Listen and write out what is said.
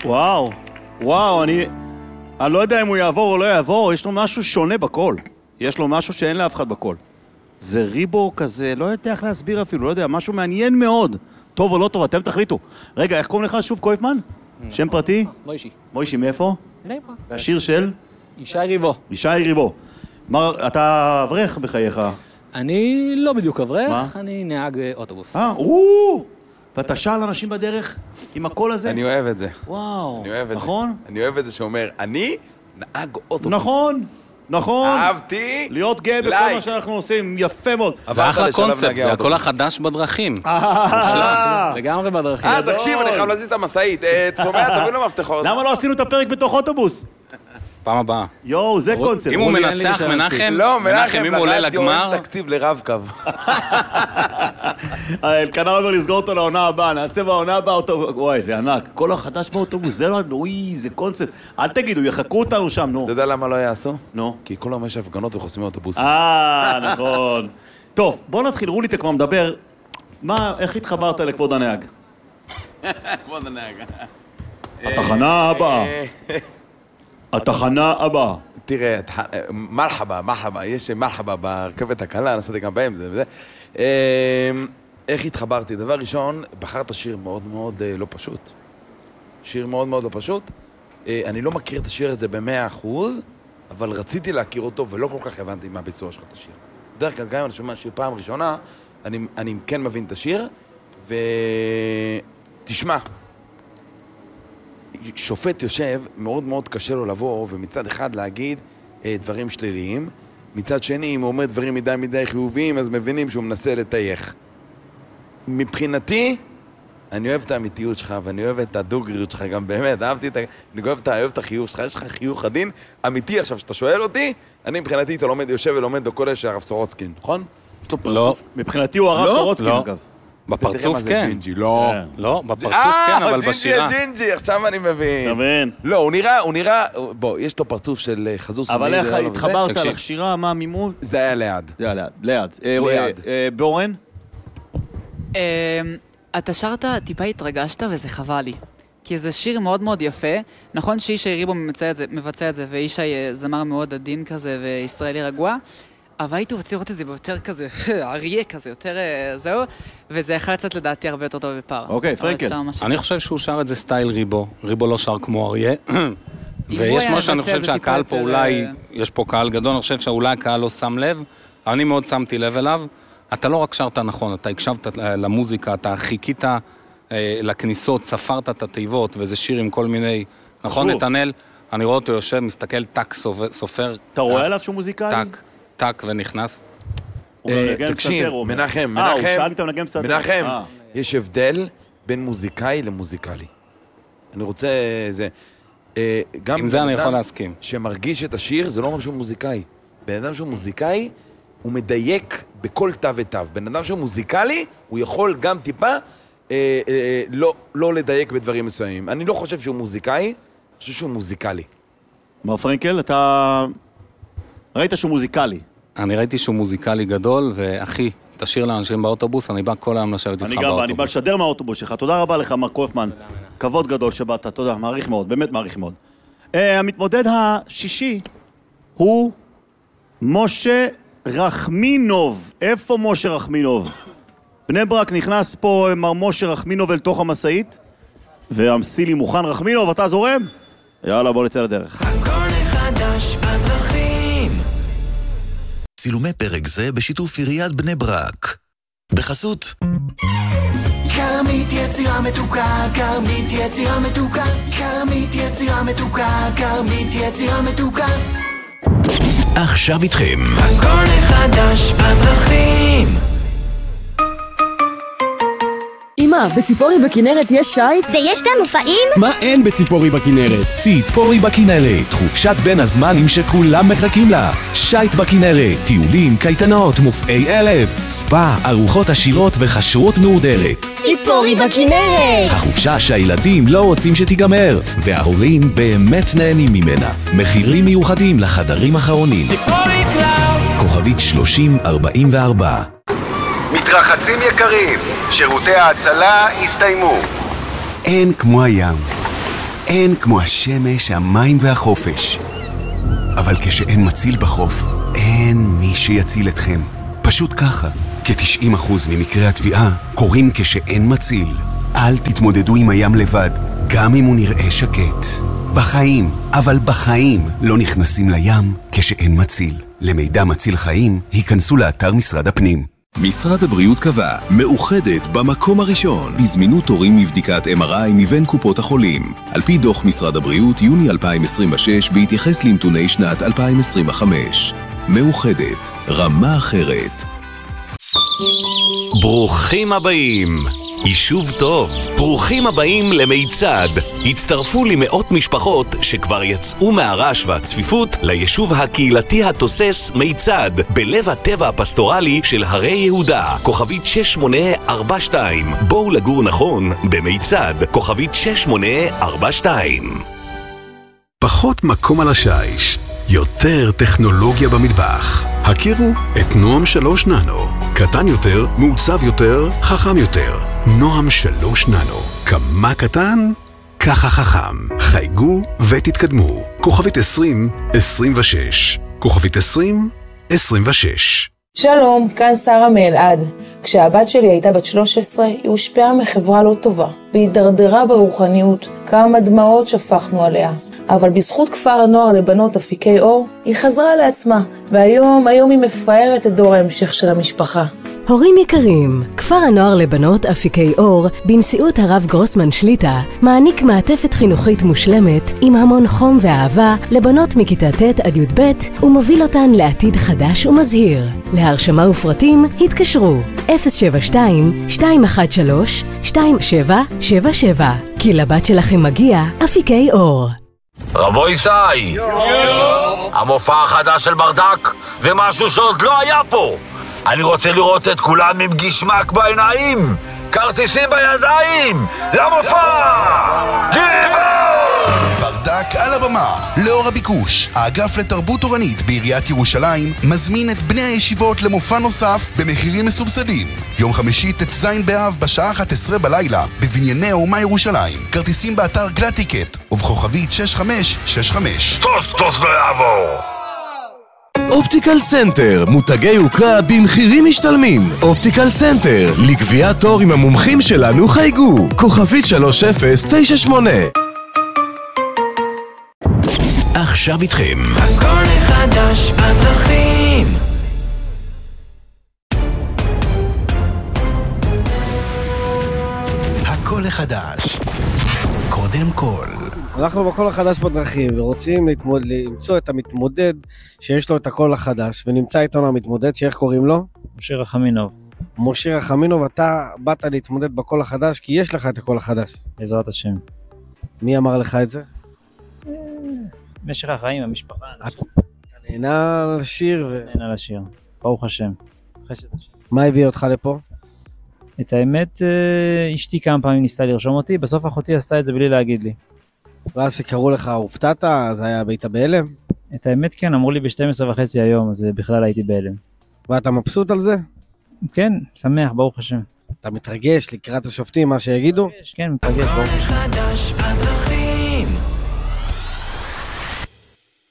וואו, וואו, אני לא יודע אם הוא יעבור או לא יעבור, יש לו משהו שונה בקול. יש לו משהו שאין לאף אחד בקול. זה ריבו כזה, לא יודע איך להסביר אפילו, לא יודע, משהו מעניין מאוד. טוב או לא טוב, אתם תחליטו. רגע, איך קוראים לך שוב, קויפמן? שם פרטי? מוישי. מוישי, מאיפה? בני ברק. והשיר של? ישי ריבו. ישי ריבו. אתה אברך בחייך? אני לא בדיוק אברך, מה? אני נהג אוטובוס. ואתה שאל אנשים בדרך עם הקול הזה? אני אוהב את זה. וואו, אני אוהב את נכון? זה. אני אוהב את זה שאומר, אני נהג אוטובוס. נכון, נכון. אהבתי. להיות גאה בכל מה שאנחנו עושים, יפה מאוד. זה אחלה קונספט, זה הקול החדש בדרכים. לגמרי בדרכים. תקשיב, אני חייב להזיז את המשאית. שומע, תביא לו מפתחות. למה לא עשינו את הפרק בתוך אוטובוס? פעם הבאה. יואו, זה קונספט. אם הוא מנצח, מנחם, אם הוא עולה לגמר... אין תקציב לרב-קו. אלקנה אומר לסגור אותו לעונה הבאה, נעשה בעונה הבאה אוטובוס. וואי, זה ענק. כל החדש באוטובוס, זה לא... אוי, זה קונספט. אל תגידו, יחכו אותנו שם, נו. אתה יודע למה לא יעשו? נו. כי כל היום יש הפגנות וחוסמים אוטובוסים. נכון. טוב, בוא נתחיל, רוליטה כבר מדבר. איך התחברת לכבוד הנהג? כבוד הנהג. התחנה הבאה. התחנה הבאה. תראה, מרחבה, יש מרחבה ברכבת הקלה, נסעתי גם בהם, זה וזה. איך התחברתי? דבר ראשון, בחרת שיר מאוד מאוד לא פשוט. שיר מאוד מאוד לא פשוט. אני לא מכיר את השיר הזה ב100%, אבל רציתי להכיר אותו ולא כל כך הבנתי מה ביצוע שלך את השיר. בדרך כלל גם אני שומע שיר פעם ראשונה, אני כן מבין את השיר, ותשמע, שופט יושב, מאוד מאוד קשה לו לבוא, ומצד אחד להגיד דברים שליליים, מצד שני, אם הוא אומר דברים מדי חיוביים, אז מבינים שהוא מנסה לתייך. מבחינתי, אני אוהב את האמיתיות שלך, ואני אוהב את הדוגריות שלך גם באמת, אהבתי את אני אוהב את החיוך שלך, יש לך חיוך עדין, אמיתי. עכשיו, שאתה שואל אותי, אני מבחינתי, אתה יושב ולומד בקודש של הרב סורוצקין, נכון? יש לו פרצוף. מבחינתי הוא הרב סורוצקין, אגב. בפרצוף כן. לא, בפרצוף כן, אבל בשירה. ג'ינג'י, עכשיו אני מבין. מבין. לא, הוא נראה, בוא, יש לו פרצוף של חזוס. אבל איך התחברת לשירה, מה מימון? זה היה ליד. זה היה ליד. בורן? אתה שרת, טיפה התרגשת וזה חבל לי. כי זה שיר מאוד מאוד יפה. נכון שישי ריבו מבצע את זה, וישי זמר מאוד עדין כזה וישראלי רגוע, אבל הייתי רוצה לראות את זה ביותר כזה, אריה כזה, יותר זהו, וזה יכול לצאת לדעתי הרבה יותר טוב בפער. אוקיי, פרנקל. אני חושב שהוא שר את זה סטייל ריבו. ריבו לא שר כמו אריה. ויש משהו שאני חושב שהקהל פה אולי, יש פה קהל גדול, אני חושב שאולי הקהל לא שם לב, אני מאוד שמתי לב אליו. אתה לא רק שרת נכון, אתה הקשבת למוזיקה, אתה חיכית לכניסות, ספרת את התיבות, וזה שיר עם כל מיני, נכון נתנאל? אני רואה אותו יושב, מסתכל, טק, סופר. אתה רואה עליו שהוא מוזיקאי? טק ונכנס. תקשיב, מנחם, יש הבדל בין מוזיקאי למוזיקלי. אני רוצה, עם זה אני יכול להסכים. שמרגיש את השיר, זה לא אומר שהוא מוזיקאי. בן אדם שהוא מוזיקאי, הוא מדייק בכל תו ותו. בן אדם שהוא מוזיקלי, הוא יכול גם טיפה לא לדייק בדברים מסוימים. אני לא חושב שהוא מוזיקאי, אני חושב שהוא מוזיקלי. מר פרנקל, אתה ראית שהוא מוזיקלי? אני ראיתי שהוא מוזיקלי גדול, ואחי, תשאיר לאנשים באוטובוס, אני בא כל היום לשבת איתך באוטובוס. אני בא לשדר מהאוטובוס שלך. תודה רבה לך, מר קופמן. כבוד גדול שבאת, תודה, מעריך מאוד, באמת מעריך מאוד. המתמודד השישי הוא משה רחמינוב. איפה משה רחמינוב? בני ברק נכנס פה מר משה רחמינוב אל תוך המשאית, והמסילי מוכן. רחמינוב, אתה זורם? יאללה, בוא נצא לדרך. הכל חדש בדרכים. צילומי פרק זה בשיתוף עיריית בני ברק. בחסות כרמית יצירה מתוקה, כרמית יצירה מתוקה, כרמית יצירה מתוקה, כרמית יצירה מתוקה. עכשיו איתכם הכל חדש בדרכים. אמא, בציפורי בכנרת יש שייט? ויש גם מופעים? מה אין בציפורי בכנרת? ציפורי בכנרת, חופשת בין הזמנים שכולם מחכים לה. שייט בכנרת, טיולים, קייטנות, מופעי ערב, ספא, ארוחות עשירות וחשרות מהודרת. ציפורי בכנרת! החופשה שהילדים לא רוצים שתיגמר, וההורים באמת נהנים ממנה. מחירים מיוחדים לחדרים אחרונים. ציפורי קלאוס! כוכבית 3044. מתרחצים יקרים, שירותי ההצלה הסתיימו. אין כמו הים. אין כמו השמש, המים והחופש. אבל כשאין מציל בחוף, אין מי שיציל אתכם. פשוט ככה, כ-90% ממקרי התביעה קורים כשאין מציל. אל תתמודדו עם הים לבד, גם אם הוא נראה שקט. בחיים, אבל בחיים לא נכנסים לים כשאין מציל. למידע מציל חיים, היכנסו לאתר משרד הפנים. משרד הבריאות קבע, מאוחדת במקום הראשון בזמינות תורים מבדיקת MRI מבין קופות החולים. על פי דוח משרד הבריאות יוני 2026 בהתייחס לנתוני שנת 2025. מאוחדת, רמה אחרת. ברוכים הבאים. יישוב טוב. ברוכים הבאים למיצד. הצטרפו למאות משפחות שכבר יצאו מהרעש והצפיפות ליישוב הקהילתי התוסס מיצד, בלב הטבע הפסטורלי של הרי יהודה. כוכבית 6842. בואו לגור נכון במיצד. כוכבית 6842. פחות מקום על השיש, יותר טכנולוגיה במטבח. הכירו את נועם 3 ננו. קטן יותר, מעוצב יותר, חכם יותר. נועם 3 ננו. כמה קטן? ככה חכם. חייגו ותתקדמו. כוכבית 2026. כוכבית 2026. שלום, כאן שרה מאלעד. כשהבת שלי הייתה בת 13, היא הושפעה מחברה לא טובה, והתדרדרה ברוחניות. כמה דמעות שפכנו עליה. אבל בזכות כפר הנוער לבנות אפיקי אור, היא חזרה לעצמה, והיום היא מפארת את דור ההמשך של המשפחה. הורים יקרים, כפר הנוער לבנות אפיקי אור, בנשיאות הרב גרוסמן שליטה, מעניק מעטפת חינוכית מושלמת עם המון חום ואהבה לבנות מכיתה ט' עד י"ב, ומוביל אותן לעתיד חדש ומזהיר. להרשמה ופרטים התקשרו 072-213-2777, כי לבת שלכם מגיע אפיקי אור. רבו ישי, המופע החדש של ברדק זה משהו שעוד לא היה פה. אני רוצה לראות את כולם עם גשמק בעיניים, כרטיסים בידיים, למופע! ברדק על הבמה, לאור הביקוש. האגף לתרבות תורנית בעיריית ירושלים מזמין את בני הישיבות למופע נוסף במחירים מסובסדים. יום חמישי ט"ז באב בשעה 11 בלילה בבנייני האומה ירושלים. כרטיסים באתר גלטיקט ובכוכבית 6565. טוס לא יעבור. אופטיקל סנטר, מותגי יוקרה במחירים משתלמים. אופטיקל סנטר, לקביעת תור עם המומחים שלנו חייגו. כוכבית 3098. עכשיו איתכם. הכל חדש בדרכים. הכל חדש. קודם כל. אנחנו בכל החדש בדרכים, ורוצים למצוא את המתמודד שיש לו את הכל החדש, ונמצא איתנו המתמודד שאיך קוראים לו? משה רחמינוב. משה רחמינוב, אתה באת להתמודד בכל החדש, כי יש לך את הכל החדש. בעזרת השם. מי אמר לך את זה? משך החיים, המשפחה. אתה נהנה לשיר נהנה לשיר, ברוך השם. מה הביא אותך לפה? את האמת, אשתי כמה פעמים ניסתה לרשום אותי, בסוף אחותי עשתה את זה בלי להגיד לי. ואז שקראו לך, הופתעת, אז היית בהלם? את האמת כן, אמרו לי ב-12:30 היום, אז בכלל הייתי בהלם. ואתה מבסוט על זה? כן, שמח, ברוך השם. אתה מתרגש לקראת השופטים, מה שיגידו? כן, מתרגש, ברוך השם.